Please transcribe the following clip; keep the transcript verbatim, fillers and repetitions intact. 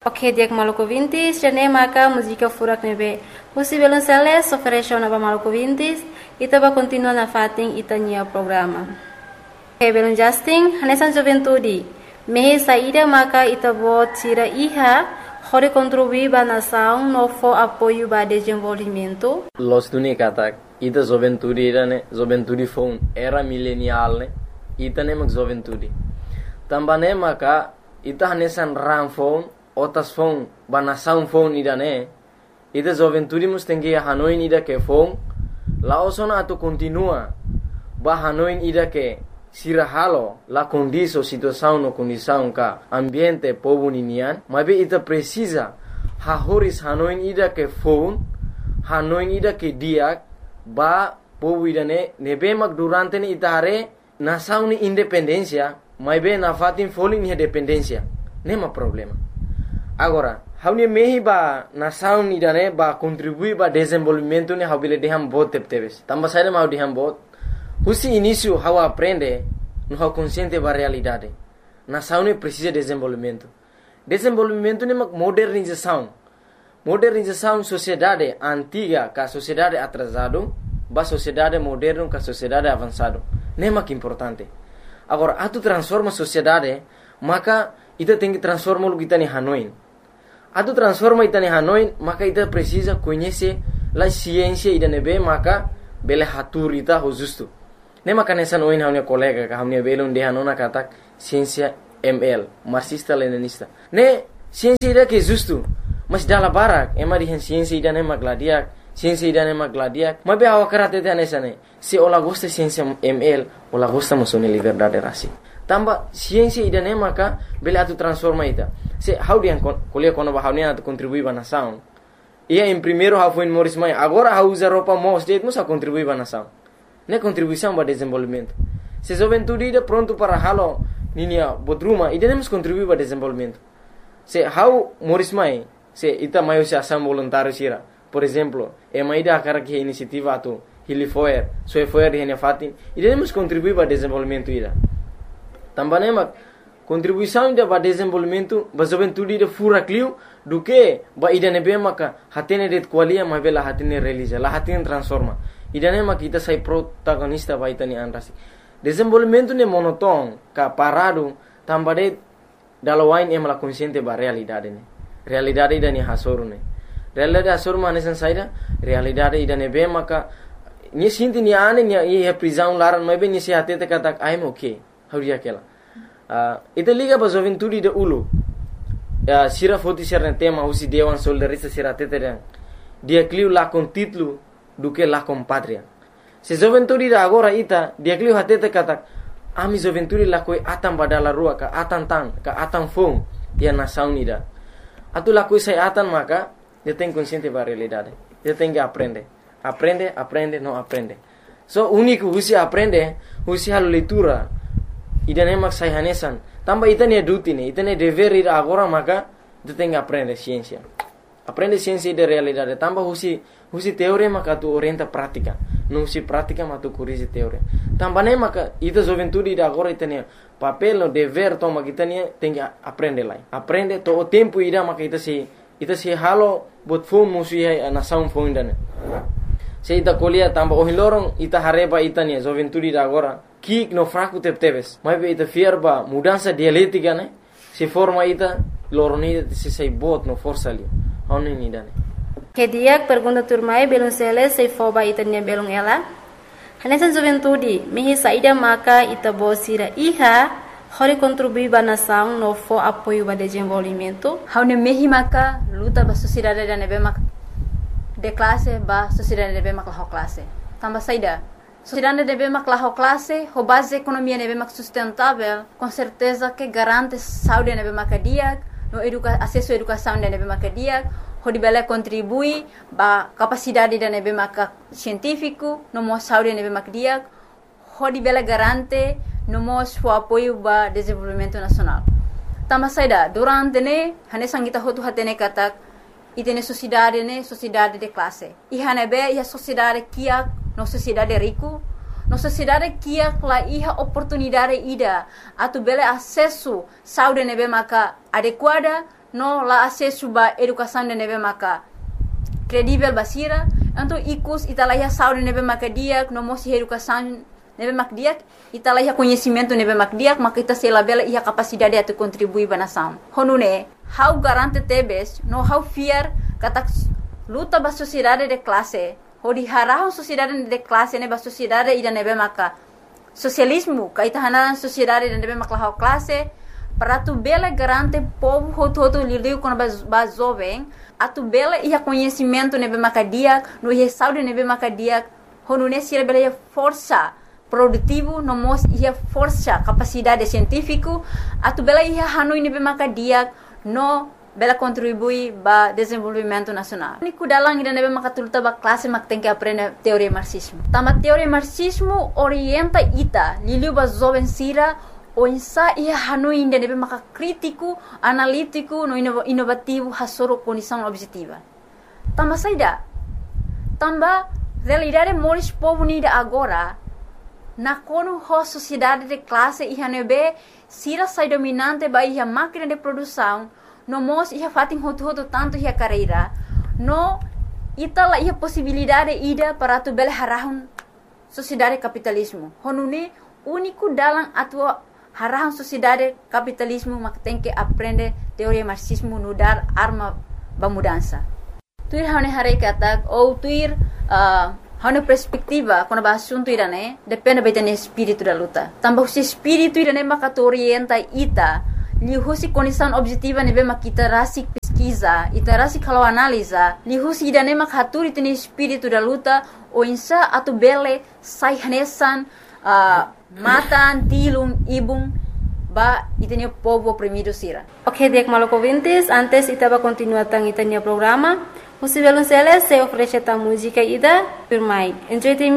Ok, dia ke Maluku Vintis, jane maka música furak nebe. Husi Violonceles ofereceu na Maluku Vintis, ita ba continua na fating ita nia programa. Ok, Belon Justin, hanesan juventude. Mehe saída maka ita bot tira iha, hore contribuir ba nação no fo apoio ba desenvolvimento. Los tuni katak, ita juventude ira ne, juventude fon era milenial ne, ita ne mak juventude. Tambane maka ita hanesan ram fon, otas fon ba nação fon ida ne, ita juventude mus tengia hanoin ida ke fon, la osona atu continua ba hanoin ida ke sirahalo la condição situação no condição ka ambiente povo ninian, mas be ita precisa ha horis hanoin ida ke fon, hanoin ida ke diak ba povo ida ne nebe mak durante ni ita hare nação ni independência, mas be na fatin foling ni dependência, nema problema. Agora, haunia mehi ba nação ida ne ba contribuir ba desenvolvimento ni habile deham bot tepteves. Tamba saída mau deham bot. Husi início how aprende no how consciente ba realidade. Nação ne precisa de desenvolvimento. Desenvolvimento ne modernização. Modernização sociedade antiga ka sociedade atrasado, ba sociedade moderno ka sociedade avançado. Nem que importante. Agora, atu transforma sociedade, maka ita tem que transformar o que está em Hanoi. Atu transforma ita em Hanoi, maka ita precisa conhecer a ciência ida nebe, maka bele hatur ita ho justo. Nem maka nessa noin haunia colega, ka haunia bele onde hanona katak ciência M L, marxista leninista. Ne ciência ida que justo, mas dala barak, ema dihen ciência ida nem magladiak, ciência ida nem magladiak. Mas be awa karate te nessa ne. Se ola gosta ciência M L, ola gosta musone liberdade rasi. Tamba ciência ida nem maka bele atu transforma ita. Se how dia kuliah kono ba haunia atu contribui ba nação. Ia em primeiro how foi Morris Mai, agora how usa roupa mo state musa contribui ba nação. Ne contribuição ba desenvolvimento. Se juventude ida pronto para halo ninia bodruma, ida nem mus contribui ba desenvolvimento. Se how Morris Mai, se ita maio se ação voluntário sira. Por exemplo, é uma ideia cara que iniciativa atu Hili Foer, Soe Foer de Hene Fatin, e devemos contribuir para o desenvolvimento ida. Também é contribuição ida para o desenvolvimento, para a juventude ida fura clio, do que ba ida nebe maka hatene det qualia mas bela hatene realiza, la hatene transforma. Ida ne maka kita sai protagonista ba itani anrasi. Desenvolvimento ne monoton, ka parado, também dalawain é mala consciente ba realidade ne. Realidade ida ni hasoru ne. Realidade hasoru manesan saida, realidade ida nebe maka ni sinti ni ane ni ye prisão laran mas bem ni se atete katak I'm okay. How dia kela. Uh, ita liga ba juventude de ulu. Uh, sira foti sira tema usi dewan soldarista sira tete dan. Dia cliu la con titlu do que la com patria. Se juventude de agora ita dia cliu hatete katak ami juventude la koi atam badala rua ka atan tang ka atan fong dia nação ida. Atu la koi sai atan maka dia tem consciente ba realidade. Dia tem que aprender. Aprende, aprende, não aprende. So, único usi aprende, usi halo leitura. Ida nemak sai hanesan. Tamba ita ne duty ne, ita ne dever ida agora maka, ita tem que aprender ciência. Aprende ciência de realidade. Tamba usi usi teoria maka tu orienta prática. Não usi prática maka tu corrige teoria. Tamba ne maka ita juventude ida agora ita ne papel no dever toma kita ne tem que aprender lá. Aprende to o tempo ida maka ita se ita se halo bot fom musi ai nação fom ida ne. Se ita kuliah tamba ohilorong ita hareba ita ne juventude ida agora kik no fraco tepteves. Mas be ita fierba mudança dialética ne se forma ita loroni se sai bot no força ali. Oni ni dane. Que dia pergunta turmai belum sele se foba ita ne belum ela. Hanesan juventude mehi saída maka ita bosira iha hori contribuir ba nação no fo apoio ba desenvolvimento. Haune mehi maka luta ba sociedade da nebe maka de classe ba sociedade nebe mak laho classe. Tambah saída. Sociedade nebe mak laho classe, ho base economia nebe mak sustentável, com certeza que garante saúde nebe mak dia, no educa acesso à educação nebe mak dia, ho dibele contribui ba capacidade da nebe mak científico, no mo saúde nebe mak dia, ho dibele garante no mo su apoio ba desenvolvimento nacional. Tambah saída, durante ne hanesan kita hotu hatene katak itene sociedade ne sociedade de classe. Iha nebe ia sociedade kia no sociedade rico, no sociedade kia la iha oportunidade ida atu bele acesso saúde nebe maka adequada no la acesso ba educação de nebe maka credível basira, então icus italahia saúde nebe maka dia, no mosi educação nebe maka dia, italahia conhecimento nebe maka dia, maka ita se labela ia capacidade de contribuir para nação. Honune, how garante tebes, no how fear kata luta ba sociedade de classe, hodi harahon sociedade de classe ne ba sociedade ida nebe maka socialismo, kaita hanan sociedade de nebe maka classe, para tu bela garante povo hoto hoto liliu quando ba jovem, a tu bela ia conhecimento nebe maka dia, no ia saúde nebe maka dia, honune sira bela ia força produtivo, no mos ia força capacidade científico, a tu bela ia hanoi nebe maka dia, no bela contribui ba desenvolvimento nacional. Niku dalang ida nebe maka tuluta ba classe mak tem que aprender teoria marxismo. Tama teoria marxismo orienta ita liliu ba jovem sira o insa ia hanoi ida nebe maka crítico, analítico, no inovativo hasoro condição objetiva. Tama saida. Tamba realidade moris povo nida agora na kono ho sociedade de classe ia nebe sira sai dominante ba ia máquina de produção no mos ia fatin hotu hotu tanto ia carreira no itala ia possibilidade ida para tu bel harahun sociedade capitalismo honune único dalam atua harahun sociedade capitalismo mak tem que aprender teoria marxismo no dar arma ba mudança tuir hane hare kata ou tuir uh, hane perspectiva quando ba assunto irane depende betane espírito da luta tambah si espírito irane maka orienta ita lihusi condição objetiva nebe makita rasik pesquisa ita rasik kalau analisa lihusi idane mak haturi tene espírito da luta o insa atu bele sai hanesan uh, matan tilum ibum ba itene povo oprimido sira. Ok, dek maluco ouvintes, antes itaba continuar tang itania programa. Você violonceles se oferece a música ida por mai. Enjoy